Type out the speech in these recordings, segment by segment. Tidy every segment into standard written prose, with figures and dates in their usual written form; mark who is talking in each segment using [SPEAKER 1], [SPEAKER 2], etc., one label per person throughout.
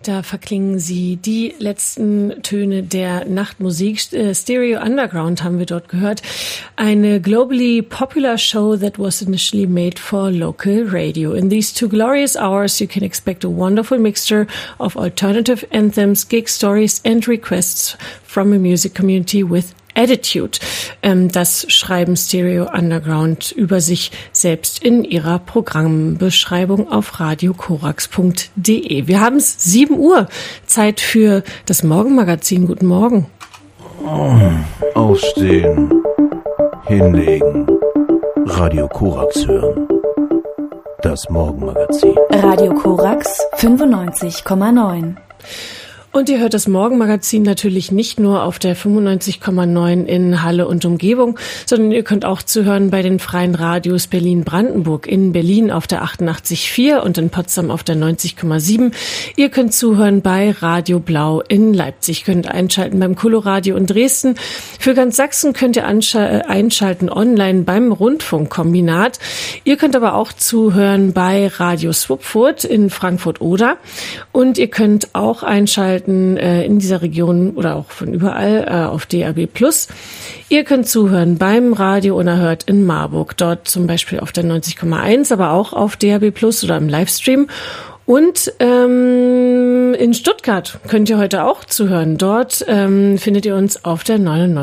[SPEAKER 1] Da verklingen sie die letzten Töne der Nachtmusik. Stereo Underground haben wir dort gehört. Eine globally popular show that was initially made for local radio. In these 2 glorious hours you can expect a wonderful mixture of alternative anthems, gig stories and requests from a music community with Attitude. Das schreiben Stereo Underground über sich selbst in ihrer Programmbeschreibung auf radiokorax.de. Wir haben es 7 Uhr, Zeit für das Morgenmagazin. Guten Morgen.
[SPEAKER 2] Aufstehen, hinlegen, Radio Korax hören. Das Morgenmagazin.
[SPEAKER 3] Radio Korax 95,9.
[SPEAKER 1] Und ihr hört das Morgenmagazin natürlich nicht nur auf der 95,9 in Halle und Umgebung, sondern ihr könnt auch zuhören bei den freien Radios Berlin-Brandenburg, in Berlin auf der 88,4 und in Potsdam auf der 90,7. Ihr könnt zuhören bei Radio Blau in Leipzig, könnt einschalten beim Coloradio in Dresden. Für ganz Sachsen könnt ihr einschalten online beim Rundfunkkombinat. Ihr könnt aber auch zuhören bei Radio Swupfurt in Frankfurt-Oder und ihr könnt auch einschalten in dieser Region oder auch von überall auf DAB+. Ihr könnt zuhören beim Radio Unerhört in Marburg, dort zum Beispiel auf der 90,1, aber auch auf DAB+ oder im Livestream. Und in Stuttgart könnt ihr heute auch zuhören. Dort findet ihr uns auf der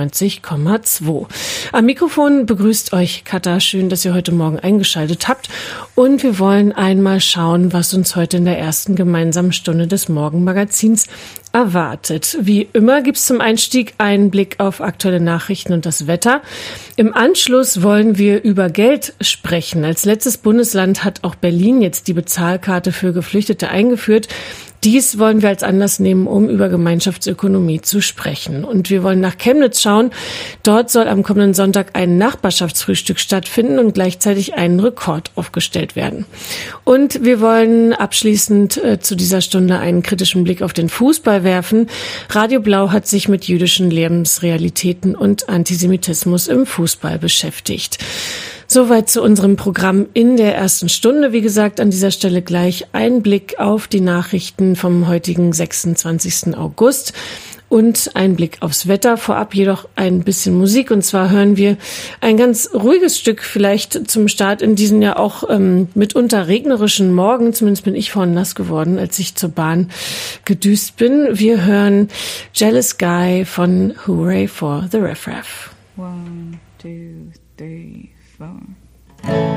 [SPEAKER 1] 99,2. Am Mikrofon begrüßt euch Katha. Schön, dass ihr heute Morgen eingeschaltet habt. Und wir wollen einmal schauen, was uns heute in der ersten gemeinsamen Stunde des Morgenmagazins erwartet. Wie immer gibt's zum Einstieg einen Blick auf aktuelle Nachrichten und das Wetter. Im Anschluss wollen wir über Geld sprechen. Als letztes Bundesland hat auch Berlin jetzt die Bezahlkarte für Geflüchtete eingeführt. Dies wollen wir als Anlass nehmen, um über Gemeinschaftsökonomie zu sprechen. Und wir wollen nach Chemnitz schauen. Dort soll am kommenden Sonntag ein Nachbarschaftsfrühstück stattfinden und gleichzeitig ein Rekord aufgestellt werden. Und wir wollen abschließend zu dieser Stunde einen kritischen Blick auf den Fußball werfen. Radio Blau hat sich mit jüdischen Lebensrealitäten und Antisemitismus im Fußball beschäftigt. Soweit zu unserem Programm in der ersten Stunde. Wie gesagt, an dieser Stelle gleich ein Blick auf die Nachrichten vom heutigen 26. August und ein Blick aufs Wetter. Vorab jedoch ein bisschen Musik, und zwar hören wir ein ganz ruhiges Stück vielleicht zum Start in diesen ja auch mitunter regnerischen Morgen. Zumindest bin ich vorhin nass geworden, als ich zur Bahn gedüst bin. Wir hören Jealous Guy von Hooray for the Riff Raff.
[SPEAKER 4] 1, 2, 3, 4